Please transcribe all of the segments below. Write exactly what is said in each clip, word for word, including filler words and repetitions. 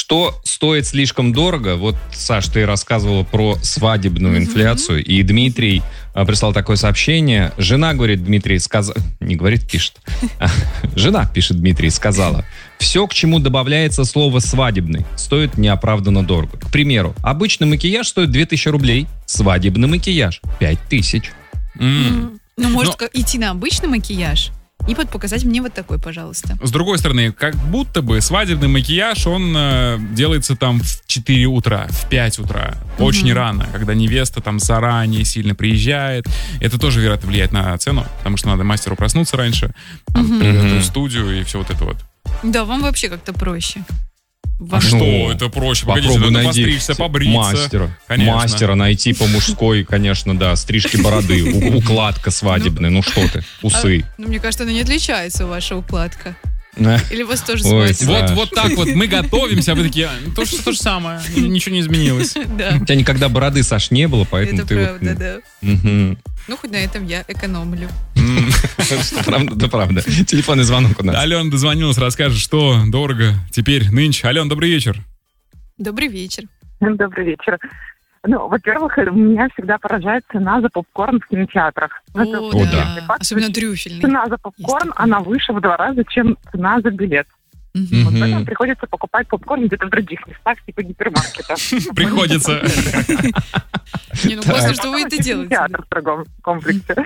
Что стоит слишком дорого? Вот, Саш, ты рассказывала про свадебную инфляцию, и Дмитрий а, прислал такое сообщение. Жена, говорит, Дмитрий, сказала... Не говорит, пишет. Жена, пишет Дмитрий, сказала. Все, к чему добавляется слово «свадебный», стоит неоправданно дорого. К примеру, обычный макияж стоит две тысячи рублей, свадебный макияж пять тысяч. Mm. Ну, может, Но... идти на обычный макияж и под показать мне вот такой, пожалуйста. С другой стороны, как будто бы свадебный макияж, он э, делается там в четыре утра, в пять утра. Очень mm-hmm. рано, когда невеста там заранее сильно приезжает. Это тоже, вероятно, влияет на цену, потому что надо мастеру проснуться раньше, там, mm-hmm. приготовить студию и все вот это вот. Да, вам вообще как-то проще. А что ну, это проще? Погодите, надо постричься, побриться. Мастера. Конечно. Мастера найти по-мужской, конечно, да. Стрижки бороды, у, укладка свадебная. Ну, ну что ты, усы. А, ну, мне кажется, она не отличается, ваша укладка. Или у вас тоже Ой, свадьба? Вот, вот так вот мы готовимся, а вы такие, то, то же самое, ничего не изменилось. Да. У тебя никогда бороды, Саш, не было, поэтому это ты... правда, вот, да. Угу. Ну, хоть на этом я экономлю. Правда, да правда. Телефонный звонок у нас. Алена дозвонилась, расскажет, что дорого теперь, нынче. Алена, добрый вечер. Добрый вечер. Добрый вечер. Ну, во-первых, меня всегда поражает цена за попкорн в кинотеатрах. О, это да. факт, Особенно трюфельный. Цена за попкорн, она выше в два раза, чем цена за билет. Mm-hmm. Вот поэтому приходится покупать попкорн где-то в других местах, типа гипермаркета. Приходится. Не, ну классно, что вы это делаете. Театр в торговом комплексе.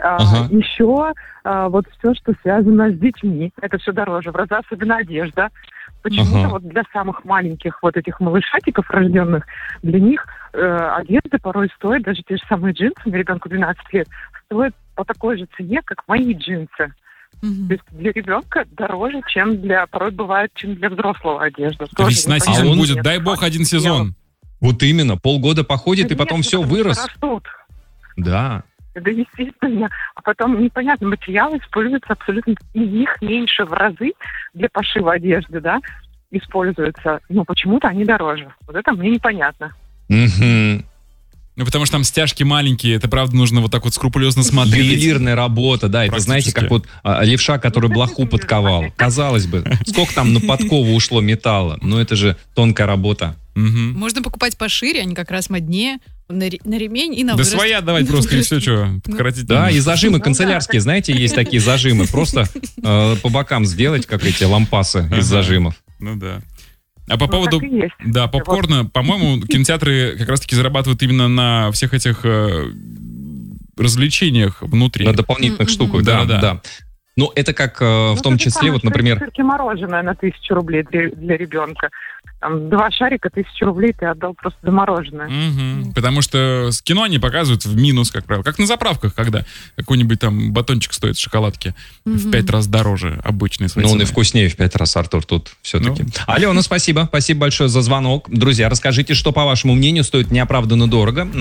Еще вот все, что связано с детьми, это все дороже. В разы, особенно одежда. Почему-то ага. вот для самых маленьких вот этих малышатиков рожденных, для них э, одежда порой стоит, даже те же самые джинсы, на ребенку двенадцать лет, стоят по такой же цене, как мои джинсы. Mm-hmm. То есть для ребенка дороже, чем для, порой бывает, чем для взрослого одежда. То есть сносить он будет, нет, дай бог, один сезон. Вот именно, полгода походит, да и потом нет, все вырос. Растут. Да. Да, естественно. А потом, непонятно, материалы используются абсолютно, и их меньше в разы для пошива одежды, да, используются. Но почему-то они дороже. Вот это мне непонятно. Угу. Ну, потому что там стяжки маленькие, это, правда, нужно вот так вот скрупулезно смотреть. Ювелирная работа, да, это, знаете, как вот а, левша, который блоху подковал. Казалось бы, сколько там на подкову ушло металла, но это же тонкая работа. Угу. Можно покупать пошире, они как раз моднее, на, на ремень и на Да вырост. своя давать просто, и все, что, подкоротить. Да, и зажимы канцелярские, знаете, есть такие зажимы, просто э, по бокам сделать, как эти лампасы из зажимов. Ну да. А по Ну, поводу так и есть. да, попкорна, вот. По-моему, кинотеатры как раз-таки зарабатывают именно на всех этих э, развлечениях внутри. На дополнительных mm-hmm. штуках, да, да, да. Ну, это как э, в ну, том числе, самое, вот, например... В мороженое на тысячу рублей для, для ребенка. Там два шарика, тысячу рублей ты отдал просто за мороженое. Угу. Потому что с кино они показывают в минус, как правило. Как на заправках, когда какой-нибудь там батончик стоит шоколадки угу. в пять раз дороже обычной своей Ну, цены. он и вкуснее в пять раз, Артур, тут все-таки. Ну. Алена, спасибо. Спасибо большое за звонок. Друзья, расскажите, что, по вашему мнению, стоит неоправданно дорого.